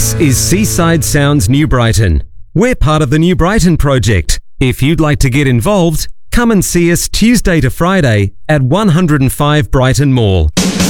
This is Seaside Sounds New Brighton. We're part of the New Brighton project. If you'd like to get involved, come and see us Tuesday to Friday at 105 Brighton Mall.